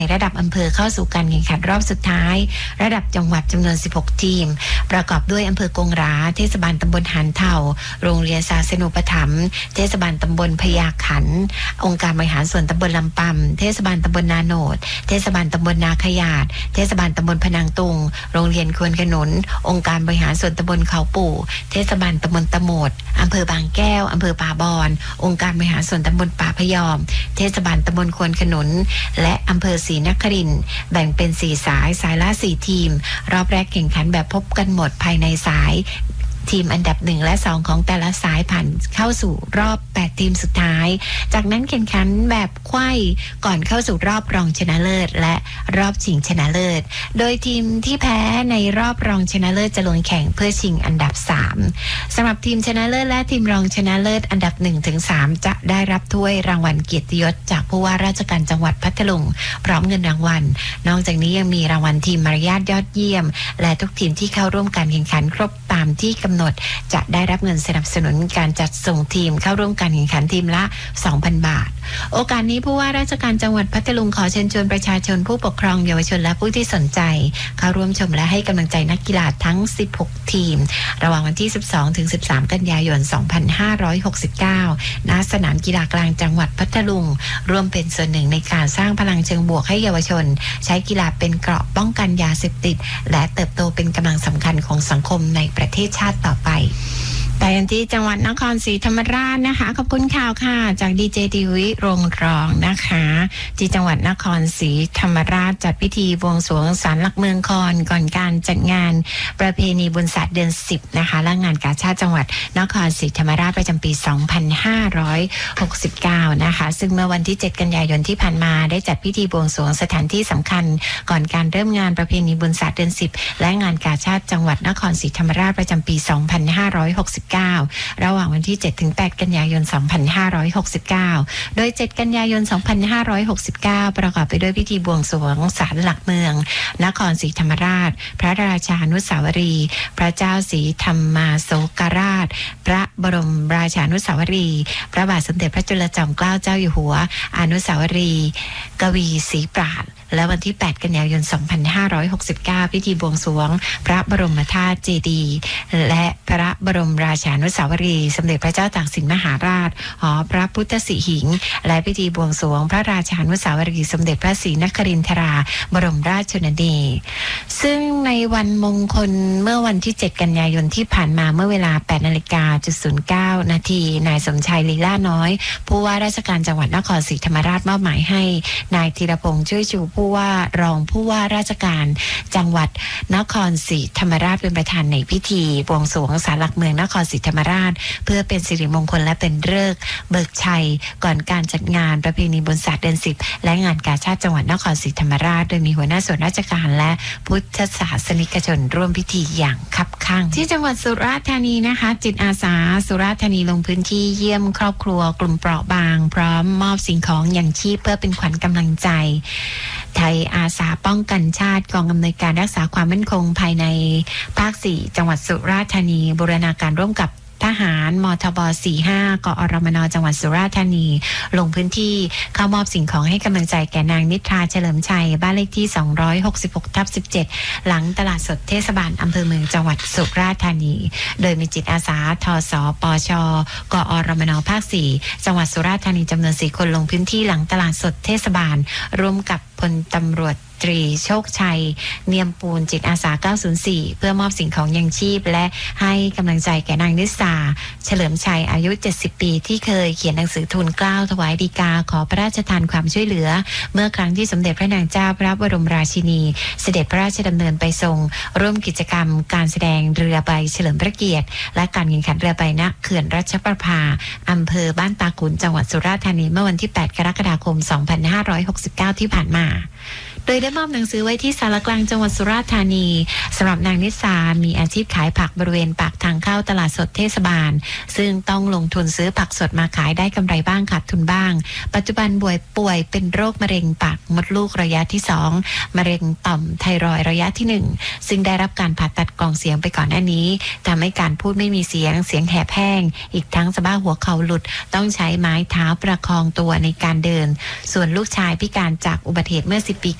ในระดับอำเภอเข้าสู่การแข่งขันรอบสุดท้ายระดับจังหวัดจำนวน16ทีมประกอบด้วยอำเภอกงหราเทศบาลตำบลหานเถ่าโรงเรียนศาสนูปถัมภ์เทศบาลตำบลพญาขันธ์องค์การบริหารส่วนตำบลลำปำเทศบาลตำบลนาโนดเทศบาลตำบลนาขยาดเทศบาลตำบลพนังตุงโรงเรียนควนขนุนองค์การบริหารส่วนตำบลเขาปู่เทศบาลตำบลตะโหมดอำเภอบางแก้วอำเภอป่าบอนองค์การบริหารส่วนตำบลป่าพยอมเทศบาลตำบลควนขนุนและอำเภอศรีนครินทร์แบ่งเป็น4สายละ4ทีมรอบแรกแข่งขันแบบพบกันหมดภายในสายทีมอันดับ1และ2ของแต่ละสายผ่านเข้าสู่รอบ8ทีมสุดท้ายจากนั้นแข่งขันแบบไขว้ก่อนเข้าสู่รอบรองชนะเลิศและรอบชิงชนะเลิศโดยทีมที่แพ้ในรอบรองชนะเลิศจะลงแข่งเพื่อชิงอันดับ3สำหรับทีมชนะเลิศและทีมรองชนะเลิศอันดับ 1-3 จะได้รับถ้วยรางวัลเกียรติยศจากผู้ว่าราชการจังหวัดพัทลุงพร้อมเงินรางวัลนอกจากนี้ยังมีรางวัลทีมมารยาทยอดเยี่ยมและทุกทีมที่เข้าร่วมการแข่งขันครบตามที่กำหนดจะได้รับเงินสนับสนุนการจัดส่งทีมเข้าร่วมการแข่งขันทีมละ 2,000 บาทโอกาสนี้ผู้ว่าราชการจังหวัดพัทลุงขอเชิญชวนประชาชนผู้ปกครองเยาวชนและผู้ที่สนใจเข้าร่วมชมและให้กำลังใจนักกีฬาทั้ง16ทีมระหว่างวันที่ 12-13 กันยายน 2569 ณ สนามกีฬากลางจังหวัดพัทลุงร่วมเป็นส่วนหนึ่งในการสร้างพลังเชิงบวกให้เยาวชนใช้กีฬาเป็นเกราะป้องกันยาเสพติดและเติบโตเป็นกำลังสำคัญของสังคมในประเทศชาติต่อไปไปกันที่จังหวัดนครศรีธรรมราชนะคะขอบคุณข่าวค่ะจากดีเจดิวิรงรองนะคะที่จังหวัดนครศรีธรรมราชจัดพิธีบวงสรวงศาลหลักเมืองคอนก่อนการจัดงานประเพณีบุญศาสตร์เดือน10นะคะและงานกาชาดจังหวัดนครศรีธรรมราชประจำปี 2569 นะคะซึ่งเมื่อวันที่ 7 กันยายนที่ผ่านมาได้จัดพิธีบวงสรวงสถานที่สำคัญก่อนการเริ่มงานประเพณีบุญศาสตร์เดือน10และงานกาชาดจังหวัดนครศรีธรรมราชประจำปี 2569ระหว่างวันที่ 7-8 กันยายน 2569 โดย 7 กันยายน 2569 ประกอบไปด้วยพิธีบวงสรวงศาลหลักเมืองนครศรีธรรมราชพระราชานุสาวรีย์พระเจ้าศรีธรรมาโศกราชพระบรมราชานุสาวรีย์พระบาทสมเด็จพระจุลจอมเกล้าเจ้าอยู่หัวอนุสาวรีย์กวีศรีปราชญ์และวันที่ 8 กันยายน 2569 พิธีบวงสรวงพระบรมธาตุเจดีย์และพระบรมราชานุสาวรีย์สมเด็จพระเจ้าตากสินมหาราชหอพระพุทธสิหิงค์และพิธีบวงสรวงพระราชานุสาวรีย์สมเด็จพระศรีนครินทราบรมราชชนนีซึ่งในวันมงคลเมื่อวันที่ 7 กันยายนที่ผ่านมาเมื่อเวลา 8:09 นาทีนายสมชัยลีลาน้อยผู้ว่าราชการจังหวัดนครศรีธรรมราชมอบหมายให้นายธีรพงษ์ช่วยชูผู้ว่ารองผู้ว่าราชการจังหวัดนครศรีธรรมราชเป็นประธานในพิธีบวงสรวงศาลหลักเมืองนครศรีธรรมราชเพื่อเป็นสิริมงคลและเป็นฤกษ์เบิกชัยก่อนการจัดงานประเพณีบุญศาสตร์เดือน10และงานกาชาดจังหวัดนครศรีธรรมราชโดยมีหัวหน้าส่วนราชการและพุทธศาสนิกชนร่วมพิธีอย่างคับคั่งที่จังหวัดสุราษฎร์ธานีนะคะจิตอาสาสุราษฎร์ธานีลงพื้นที่เยี่ยมครอบครัวกลุ่มเปราะบางพร้อมมอบสิ่งของอย่างชีพเพื่อเป็นขวัญกำลังใจไทยอาสาป้องกันชาติกองอำนวยการรักษาความมั่นคงภายในภาค 4 จังหวัดสุราษฎร์ธานีบูรณาการร่วมกับทหารมทบ 45 กอรมนจังหวัดสุราษฎร์ธานีลงพื้นที่เข้ามอบสิ่งของให้กำลังใจแก่นางนิทราเฉลิมชัยบ้านเลขที่ 266/17 หลังตลาดสดเทศบาลอำเภอเมืองจังหวัดสุราษฎร์ธานีโดยมีจิตอาสาทสปชกอรมนภาค 4 จังหวัดสุราษฎร์ธานีจำนวน4 คนลงพื้นที่หลังตลาดสดเทศบาลร่วมกับพลตำรวจตรีโชคชัยเนียมปูนจิตอาสา 904 เพื่อมอบสิ่งของยังชีพและให้กำลังใจแก่นางนิสาเฉลิมชัยอายุ 70 ปีที่เคยเขียนหนังสือทูลเกล้าถวายฎีกาขอพระราชทานความช่วยเหลือเมื่อครั้งที่สมเด็จพระนางเจ้าพระบรมราชินีเสด็จพระราชดำเนินไปทรงร่วมกิจกรรมการแสดงเรือใบเฉลิมพระเกียรติและการแข่งขันเรือใบณเขื่อนรัชประภาอำเภอบ้านตาขุนจังหวัดสุราษฎร์ธานีเมื่อวันที่ 8 กรกฎาคม 2569 ที่ผ่านมาโดยได้มอบหนังสือไว้ที่สารกลางจังหวัดสุราษฎร์ธานีสำหรับนางนิสามีอาชีพขายผักบริเวณปากทางเข้าตลาดสดเทศบาลซึ่งต้องลงทุนซื้อผักสดมาขายได้กำไรบ้างขาดทุนบ้างปัจจุบันป่วยเป็นโรคมะเร็งปากมดลูกระยะที่2มะเร็งต่อมไทรอยด์ระยะที่1ซึ่งได้รับการผ่าตัดกล่องเสียงไปก่อนหน้านี้ทำให้การพูดไม่มีเสียงแหบแห้งอีกทั้งสะบ้าหัวเข่าหลุดต้องใช้ไม้เท้าประคองตัวในการเดินส่วนลูกชายพิการจากอุบัติเหตุเมื่อ10 ปี